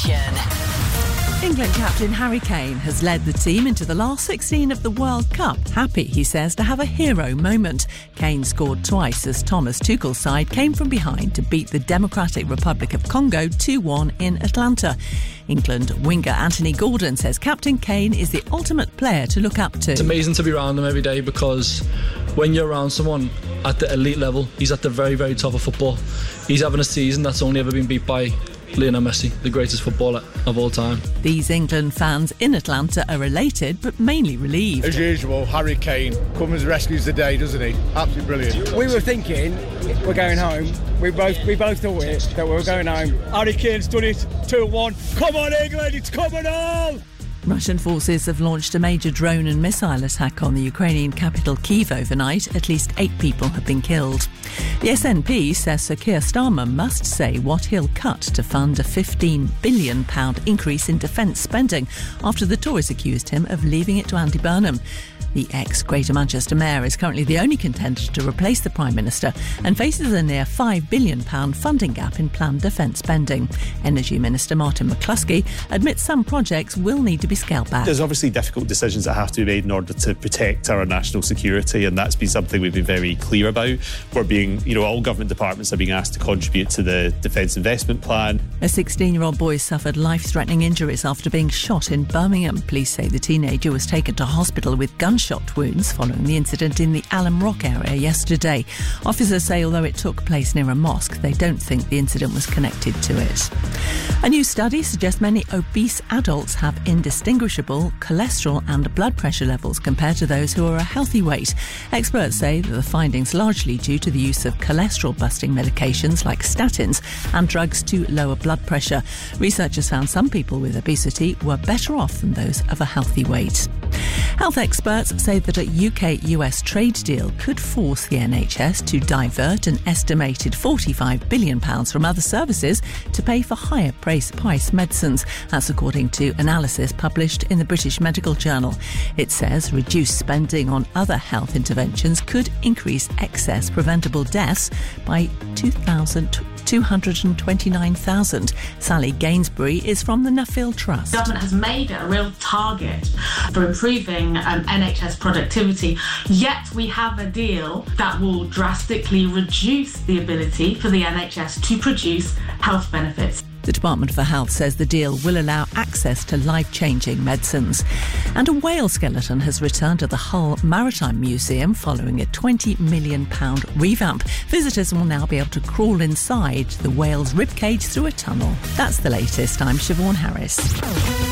Nation. England captain Harry Kane has led the team into the last 16 of the World Cup. Happy, he says, to have a hero moment. Kane scored twice as Thomas Tuchel's side came from behind to beat the Democratic Republic of Congo 2-1 in Atlanta. England winger Anthony Gordon says Captain Kane is the ultimate player to look up to. It's amazing to be around him every day because when you're around someone at the elite level, he's at the very, very top of football. He's having a season that's only ever been beat by Lionel Messi, the greatest footballer of all time. These England fans in Atlanta are elated but mainly relieved. As usual, Harry Kane comes and rescues the day, doesn't he? Absolutely brilliant. We were thinking we're going home. We both thought it, that we were going home. Harry Kane's done it. 2-1. Come on, England, it's coming on! Russian forces have launched a major drone and missile attack on the Ukrainian capital Kyiv overnight. At least 8 people have been killed. The SNP says Sir Keir Starmer must say what he'll cut to fund a £15 billion increase in defence spending after the Tories accused him of leaving it to Andy Burnham. The ex-Greater Manchester Mayor is currently the only contender to replace the Prime Minister and faces a near £5 billion funding gap in planned defence spending. Energy Minister Martin McCluskey admits some projects will need to be scaled back. There's obviously difficult decisions that have to be made in order to protect our national security, and that's been something we've been very clear about. We're being, all government departments are being asked to contribute to the Defence Investment Plan. A 16-year-old boy suffered life-threatening injuries after being shot in Birmingham. Police say the teenager was taken to hospital with gunshot wounds following the incident in the Alum Rock area yesterday. Officers say although it took place near a mosque, they don't think the incident was connected to it. A new study suggests many obese adults have indistinguishable cholesterol and blood pressure levels compared to those who are a healthy weight. Experts say that the findings largely due to the use of cholesterol-busting medications like statins and drugs to lower blood pressure. Researchers found some people with obesity were better off than those of a healthy weight. Health experts say that a UK-US trade deal could force the NHS to divert an estimated £45 billion from other services to pay for higher price medicines. That's according to analysis published in the British Medical Journal. It says reduced spending on other health interventions could increase excess preventable deaths by 229,000. Sally Gainsbury is from the Nuffield Trust. The government has made it a real target for improving NHS productivity, yet we have a deal that will drastically reduce the ability for the NHS to produce health benefits. The Department for Health says the deal will allow access to life-changing medicines. And a whale skeleton has returned to the Hull Maritime Museum following a £20 million revamp. Visitors will now be able to crawl inside the whale's ribcage through a tunnel. That's the latest. I'm Siobhan Harris.